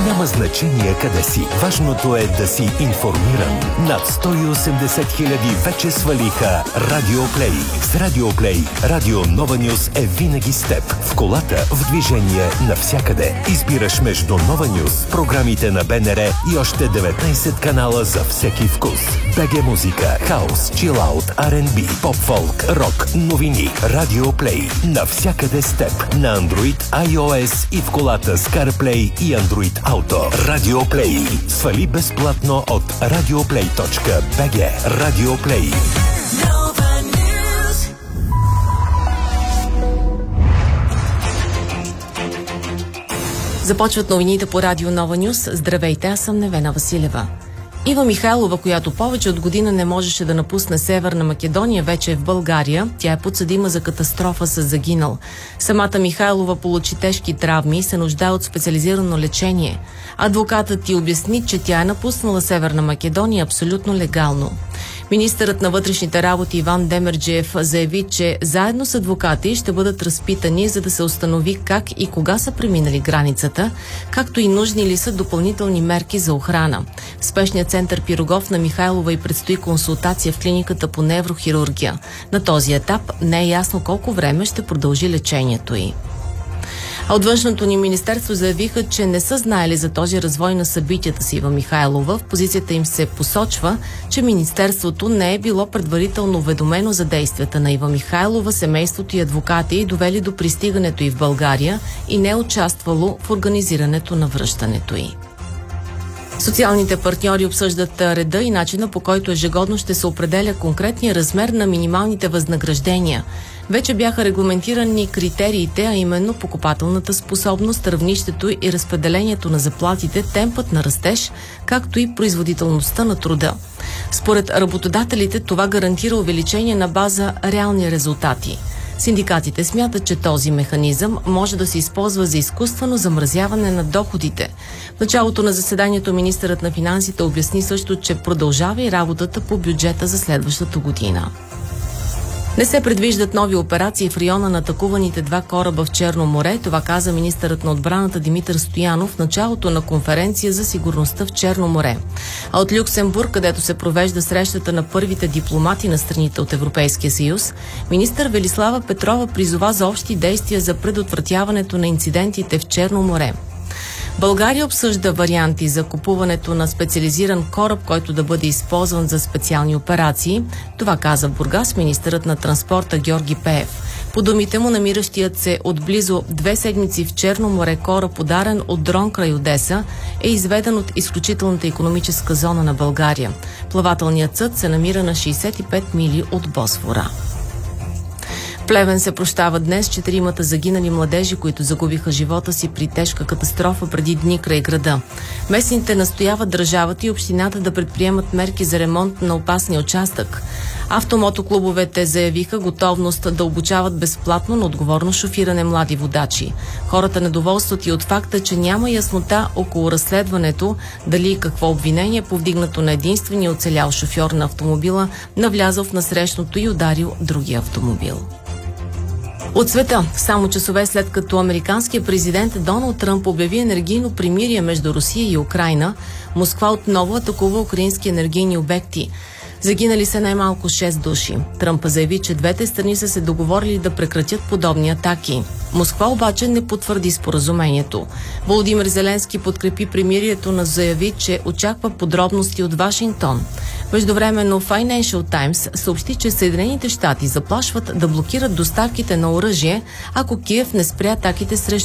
Няма значение къде си. Важното е да си информиран. Над 180 хиляди вече свалиха Радиоплей. С Радиоплей Радио Нова Нюс е винаги с теб. В колата, в движение, навсякъде. Избираш между Нова Нюс, програмите на БНР и още 19 канала за всеки вкус. БГ музика, хаус, чилаут, R&B, поп-фолк, рок, новини. Радиоплей. Навсякъде с теб. На Android, iOS и в колата с CarPlay и Android Auto. Радиоплей. Свали безплатно от radioplay.bg. Радиоплей. Започват новините по Радио Нова Нюс. Здравейте, аз съм Невена Василева. Ива Михайлова, която повече от година не можеше да напусне Северна Македония, вече е в България. Тя е подсъдима за катастрофа с загинал. Самата Михайлова получи тежки травми и се нуждае от специализирано лечение. Адвокатът ти обясни, че тя е напуснала Северна Македония абсолютно легално. Министърът на вътрешните работи Иван Демерджиев заяви, че заедно с адвокати ще бъдат разпитани, за да се установи как и кога са преминали границата, както и нужни ли са допълнителни мерки за охрана. В спешния център Пирогов на Михайлова и предстои консултация в клиниката по неврохирургия. На този етап не е ясно колко време ще продължи лечението й. А от Външното ни министерство заявиха, че не са знаели за този развой на събитията с Ива Михайлова. В позицията им се посочва, че министерството не е било предварително уведомено за действията на Ива Михайлова, семейството и адвокати, довели до пристигането й в България и не е участвало в организирането на връщането й. Социалните партньори обсъждат реда и начина, по който ежегодно ще се определя конкретния размер на минималните възнаграждения. Вече бяха регламентирани критериите, а именно покупателната способност, равнището и разпределението на заплатите, темпът на растеж, както и производителността на труда. Според работодателите това гарантира увеличение на база реални резултати. Синдикатите смятат, че този механизъм може да се използва за изкуствено замразяване на доходите. В началото на заседанието министърът на финансите обясни също, че продължава и работата по бюджета за следващата година. Не се предвиждат нови операции в района на атакуваните 2 кораба в Черно море. Това каза министърът на отбраната Димитър Стоянов в началото на конференция за сигурността в Черно море. А от Люксембург, където се провежда срещата на първите дипломати на страните от Европейския съюз, министър Велислава Петрова призова за общи действия за предотвратяването на инцидентите в Черно море. България обсъжда варианти за купуването на специализиран кораб, който да бъде използван за специални операции. Това каза в Бургас министърът на транспорта Георги Пеев. По думите му, намиращият се от близо 2 седмици в Черно море кораб, подарен от дрон край Одеса, е изведен от изключителната икономическа зона на България. Плавателният съд се намира на 65 мили от Босфора. Плевен се прощава днес 4 загинали младежи, които загубиха живота си при тежка катастрофа преди дни край града. Местните настояват държавата и общината да предприемат мерки за ремонт на опасния участък. Автомотоклубовете заявиха готовност да обучават безплатно на отговорно шофиране млади водачи. Хората недоволстват и от факта, че няма яснота около разследването, дали и какво обвинение повдигнато на единствения оцелял шофьор на автомобила, навлязъл в насрещното и ударил другия автомобил. От света, само часове след като американският президент Доналд Тръмп обяви енергийно примирие между Русия и Украйна, Москва отново атакува украински енергийни обекти. Загинали са най-малко 6 души. Тръмп заяви, че двете страни са се договорили да прекратят подобни атаки. Москва обаче не потвърди споразумението. Володимир Зеленски подкрепи примирието, но заяви, че очаква подробности от Вашингтон. Междувременно Financial Times съобщи, че Съединените щати заплашват да блокират доставките на оръжие, ако Киев не спря атаките срещу